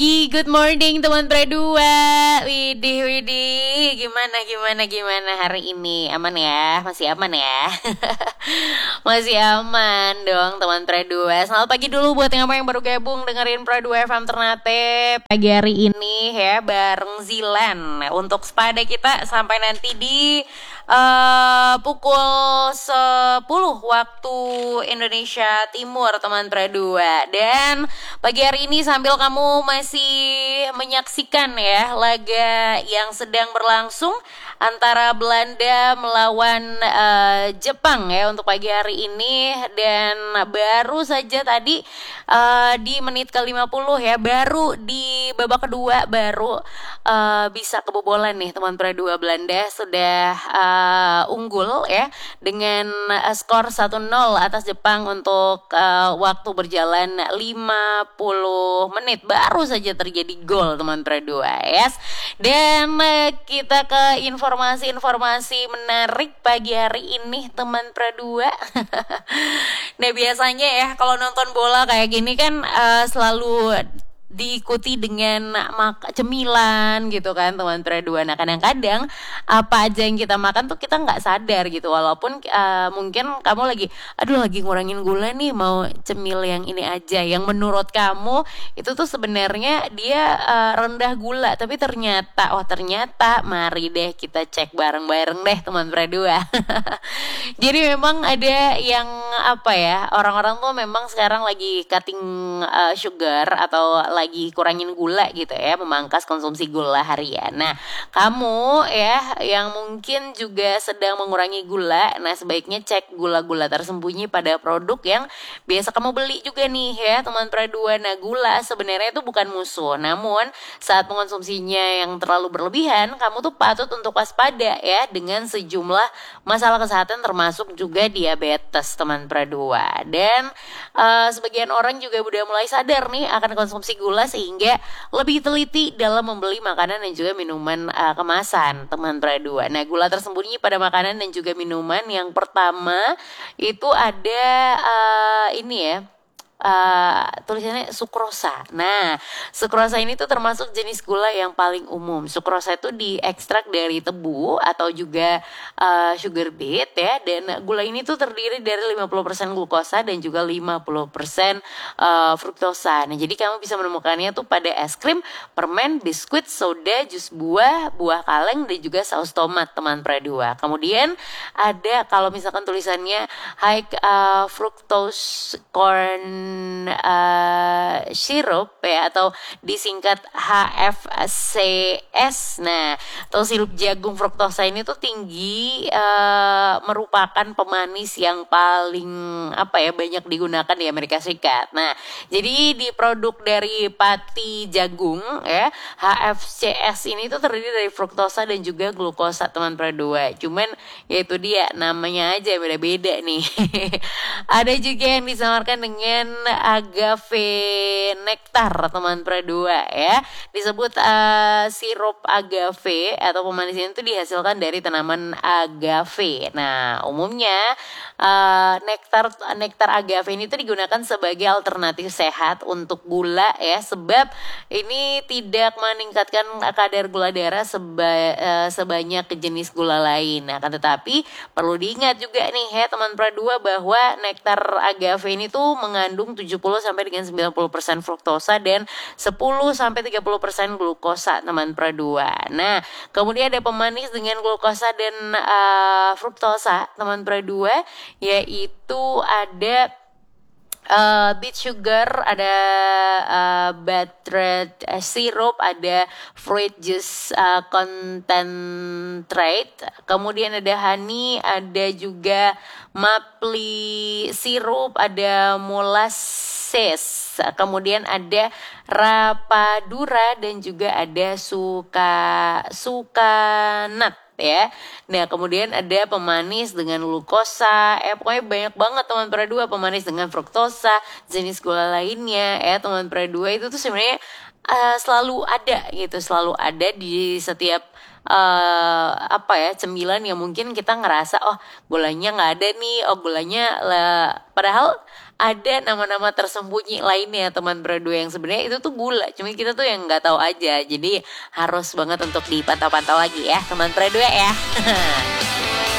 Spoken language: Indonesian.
Good morning teman Pradua. Widih, gimana hari ini? Aman ya? Masih aman ya? Masih aman dong teman Pradua. Selamat pagi dulu buat yang baru gabung dengerin Pradua FM Ternate. Pagi hari ini ya bareng Zilan untuk sepada kita sampai nanti di pukul 10 waktu Indonesia Timur teman Pradua. Dan pagi hari ini sambil kamu masih menyaksikan ya laga yang sedang berlangsung antara Belanda melawan Jepang ya untuk pagi hari ini. Dan baru saja tadi di menit ke-50 ya, baru di babak kedua baru bisa kebobolan nih teman Pradua. Belanda sudah unggul ya dengan skor 1-0 atas Jepang untuk waktu berjalan 50 menit. Baru saja terjadi gol teman Pradua, yes. Dan kita ke informasi menarik pagi hari ini teman Pradua. Nah biasanya ya kalau nonton bola kayak gini kan selalu diikuti dengan cemilan gitu kan teman Pradua. Nah kadang-kadang apa aja yang kita makan tuh kita nggak sadar gitu, walaupun mungkin kamu lagi ngurangin gula nih, mau cemil yang ini aja yang menurut kamu itu tuh sebenarnya dia rendah gula, tapi ternyata mari deh kita cek bareng-bareng deh teman Pradua. Jadi memang ada yang orang-orang tuh memang sekarang lagi cutting sugar atau lagi kurangin gula gitu ya, memangkas konsumsi gula harian. Nah, kamu ya yang mungkin juga sedang mengurangi gula, nah sebaiknya cek gula-gula tersembunyi pada produk yang biasa kamu beli juga nih ya teman Pradua. Nah, gula sebenarnya itu bukan musuh, namun saat mengonsumsinya yang terlalu berlebihan, kamu tuh patut untuk waspada ya dengan sejumlah masalah kesehatan termasuk juga diabetes teman Pradua. Dan sebagian orang juga udah mulai sadar nih akan konsumsi gula sehingga lebih teliti dalam membeli makanan dan juga minuman kemasan teman Pradua. Nah, gula tersembunyi pada makanan dan juga minuman yang pertama itu ada ini ya, tulisannya sukrosa. Nah, sukrosa ini tuh termasuk jenis gula yang paling umum. Sukrosa itu diekstrak dari tebu atau juga sugar beet ya. Dan gula ini tuh terdiri dari 50% glukosa dan juga 50% fruktosa. Nah, jadi kamu bisa menemukannya tuh pada es krim, permen, biskuit, soda, jus buah, buah kaleng dan juga saus tomat teman Pradua. Kemudian ada kalau misalkan tulisannya high fructose corn syrup ya, atau disingkat HFCS. Nah, atau sirup jagung fruktosa ini tuh tinggi, merupakan pemanis yang paling banyak digunakan di Amerika Serikat. Nah, jadi di produk dari pati jagung ya, HFCS ini tuh terdiri dari fruktosa dan juga glukosa teman Pradua. Cuman yaitu dia namanya aja beda-beda nih. Ada juga yang disamarkan dengan agave nektar teman Pradua ya. Disebut sirup agave atau pemanis ini tuh dihasilkan dari tanaman agave. Nah, umumnya nektar agave ini tuh digunakan sebagai alternatif sehat untuk gula ya, sebab ini tidak meningkatkan kadar gula darah sebanyak jenis gula lain. Nah, kan tetapi perlu diingat juga nih ya teman Pradua bahwa nektar agave ini tuh mengandung 70 sampai dengan 90% fruktosa dan 10 sampai 30% glukosa teman Pradua. Nah, kemudian ada pemanis dengan glukosa dan fruktosa teman Pradua, yaitu ada beet sugar, ada butter syrup, ada fruit juice concentrate, kemudian ada honey, ada juga maple syrup, ada molasses, kemudian ada rapadura dan juga ada sukanat ya. Nah, kemudian ada pemanis dengan glukosa, pokoknya banyak banget teman Pradua, pemanis dengan fruktosa, jenis gula lainnya ya teman Pradua. Itu tuh sebenarnya selalu ada gitu, selalu ada di setiap apa ya, cemilan yang mungkin kita ngerasa oh gulanya nggak ada nih, oh gulanya padahal ada nama-nama tersembunyi lainnya teman berdua yang sebenarnya itu tuh gula, cuma kita tuh yang nggak tahu aja. Jadi harus banget untuk dipantau-pantau lagi ya teman berdua ya.